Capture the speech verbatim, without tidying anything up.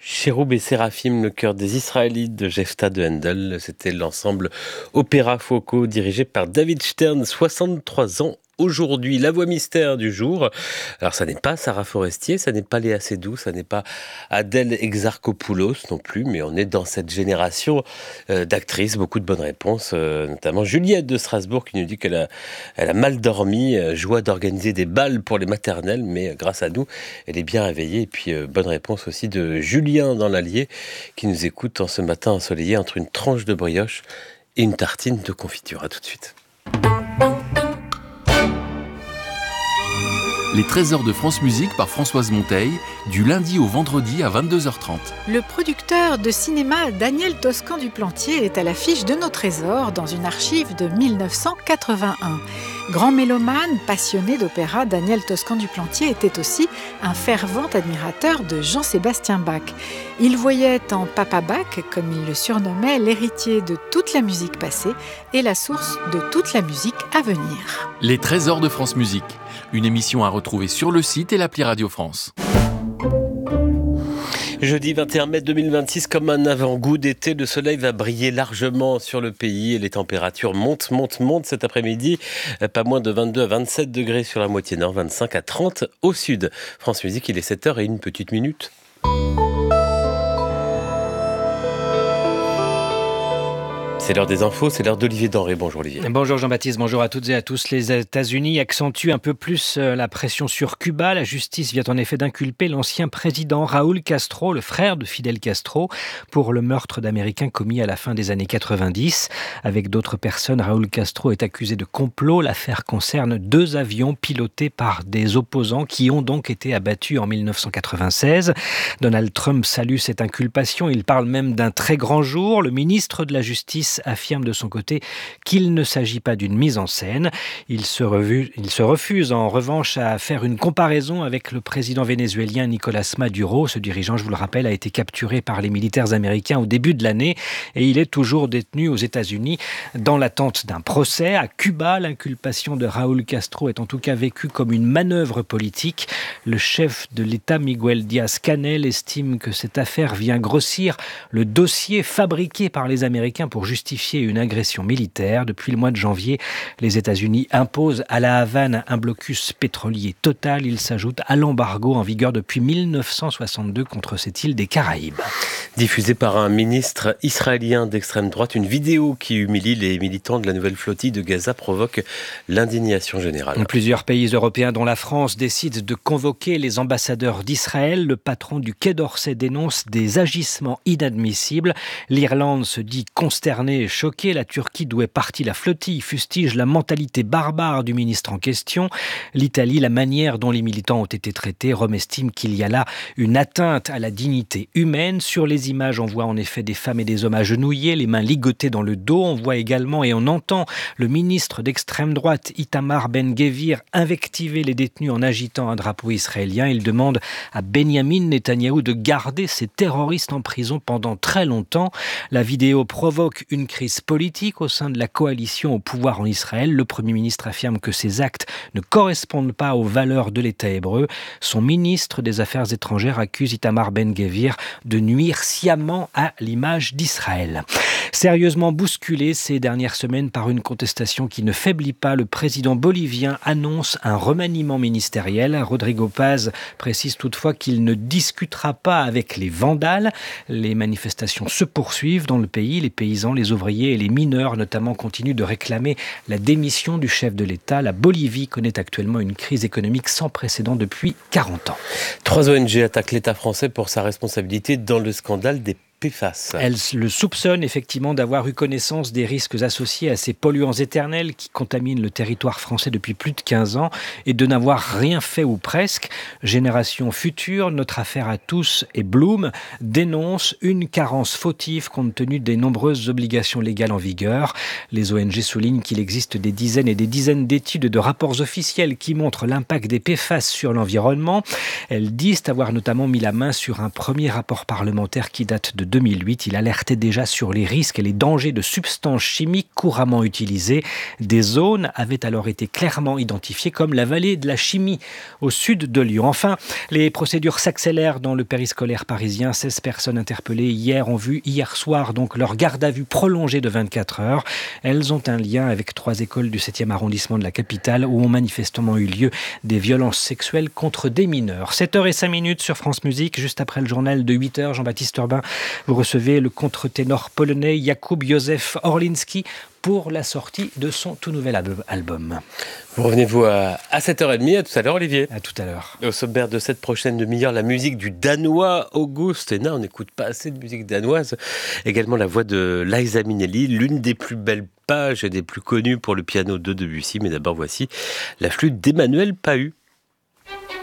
Cherub et Séraphim, le chœur des Israélites de Jephthah de Handel. C'était l'ensemble Opéra Foco dirigé par David Stern, soixante-trois ans. Aujourd'hui, la voix mystère du jour. Alors, ça n'est pas Sarah Forestier, ça n'est pas Léa Seydoux, ça n'est pas Adèle Exarchopoulos non plus, mais on est dans cette génération euh, d'actrices. Beaucoup de bonnes réponses, euh, notamment Juliette de Strasbourg qui nous dit qu'elle a, elle a mal dormi, euh, joie d'organiser des balles pour les maternelles, mais euh, grâce à nous, elle est bien réveillée. Et puis, euh, bonne réponse aussi de Julien dans l'Allier qui nous écoute en ce matin ensoleillé entre une tranche de brioche et une tartine de confiture. À tout de suite. Les trésors de France Musique par Françoise Monteil, du lundi au vendredi à vingt-deux heures trente. Le producteur de cinéma Daniel Toscan du Plantier est à l'affiche de nos trésors dans une archive de mille neuf cent quatre-vingt-un. Grand mélomane, passionné d'opéra, Daniel Toscan du Plantier était aussi un fervent admirateur de Jean-Sébastien Bach. Il voyait en Papa Bach, comme il le surnommait, l'héritier de toute la musique passée et la source de toute la musique à venir. Les trésors de France Musique, une émission à retrouver sur le site et l'appli Radio France. Jeudi vingt et un mai deux mille vingt-six, comme un avant-goût d'été, le soleil va briller largement sur le pays et les températures montent, montent, montent cet après-midi. Pas moins de vingt-deux à vingt-sept degrés sur la moitié nord, vingt-cinq à trente au sud. France Musique, il est sept heures et une petite minute. C'est l'heure des infos, c'est l'heure d'Olivier Denré. Bonjour Olivier. Bonjour Jean-Baptiste, bonjour à toutes et à tous. Les États-Unis accentuent un peu plus la pression sur Cuba. La justice vient en effet d'inculper l'ancien président Raúl Castro, le frère de Fidel Castro, pour le meurtre d'Américains commis à la fin des années quatre-vingt-dix. Avec d'autres personnes, Raúl Castro est accusé de complot. L'affaire concerne deux avions pilotés par des opposants qui ont donc été abattus en mille neuf cent quatre-vingt-seize. Donald Trump salue cette inculpation. Il parle même d'un très grand jour. Le ministre de la Justice affirme de son côté qu'il ne s'agit pas d'une mise en scène. Il se, revu, il se refuse en revanche à faire une comparaison avec le président vénézuélien Nicolás Maduro. Ce dirigeant, je vous le rappelle, a été capturé par les militaires américains au début de l'année et il est toujours détenu aux États-Unis dans l'attente d'un procès. À Cuba, l'inculpation de Raúl Castro est en tout cas vécue comme une manœuvre politique. Le chef de l'État, Miguel Díaz-Canel, estime que cette affaire vient grossir le dossier fabriqué par les Américains pour justifier justifier une agression militaire. Depuis le mois de janvier, les États-Unis imposent à La Havane un blocus pétrolier total. Il s'ajoute à l'embargo en vigueur depuis mille neuf cent soixante-deux contre cette île des Caraïbes. Diffusée par un ministre israélien d'extrême droite, une vidéo qui humilie les militants de la nouvelle flottille de Gaza provoque l'indignation générale. Plusieurs pays européens, dont la France, décident de convoquer les ambassadeurs d'Israël. Le patron du Quai d'Orsay dénonce des agissements inadmissibles. L'Irlande se dit consternée et choquée. La Turquie, d'où est partie la flottille, fustige la mentalité barbare du ministre en question. L'Italie, la manière dont les militants ont été traités. Rome estime qu'il y a là une atteinte à la dignité humaine. Sur les images, on voit en effet des femmes et des hommes agenouillés, les mains ligotées dans le dos. On voit également et on entend le ministre d'extrême droite, Itamar Ben-Gvir, invectiver les détenus en agitant un drapeau israélien. Il demande à Benyamin Netanyahou de garder ces terroristes en prison pendant très longtemps. La vidéo provoque une crise politique au sein de la coalition au pouvoir en Israël. Le Premier ministre affirme que ces actes ne correspondent pas aux valeurs de l'État hébreu. Son ministre des Affaires étrangères accuse Itamar Ben-Gvir de nuire sciemment à l'image d'Israël. Sérieusement bousculé ces dernières semaines par une contestation qui ne faiblit pas, le président bolivien annonce un remaniement ministériel. Rodrigo Paz précise toutefois qu'il ne discutera pas avec les vandales. Les manifestations se poursuivent dans le pays. Les paysans, les ouvriers et les mineurs notamment continuent de réclamer la démission du chef de l'État. La Bolivie connaît actuellement une crise économique sans précédent depuis quarante ans. Trois O N G attaquent l'État français pour sa responsabilité dans le scandale des P F A S. Elle le soupçonne effectivement d'avoir eu connaissance des risques associés à ces polluants éternels qui contaminent le territoire français depuis plus de quinze ans et de n'avoir rien fait ou presque. Génération Future, Notre Affaire à tous et Bloom dénoncent une carence fautive compte tenu des nombreuses obligations légales en vigueur. Les O N G soulignent qu'il existe des dizaines et des dizaines d'études et de rapports officiels qui montrent l'impact des P F A S sur l'environnement. Elles disent avoir notamment mis la main sur un premier rapport parlementaire qui date de deux mille huit. Il alertait déjà sur les risques et les dangers de substances chimiques couramment utilisées. Des zones avaient alors été clairement identifiées comme la vallée de la chimie au sud de Lyon. Enfin, les procédures s'accélèrent dans le périscolaire parisien. seize personnes interpellées hier ont vu hier soir donc leur garde à vue prolongée de vingt-quatre heures. Elles ont un lien avec trois écoles du septième arrondissement de la capitale où ont manifestement eu lieu des violences sexuelles contre des mineurs. sept heures cinq minutes sur France Musique, juste après le journal de huit heures. Jean-Baptiste Urbain, vous recevez le contre-ténor polonais Jakub Józef Orliński pour la sortie de son tout nouvel album. Vous revenez-vous à, à sept heures trente, à tout à l'heure Olivier. À tout à l'heure. Au sommaire de cette prochaine demi-heure, la musique du Danois August Henna. On n'écoute pas assez de musique danoise. Également la voix de Liza Minnelli, l'une des plus belles pages et des plus connues pour le piano de Debussy. Mais d'abord voici la flûte d'Emmanuel Pahud.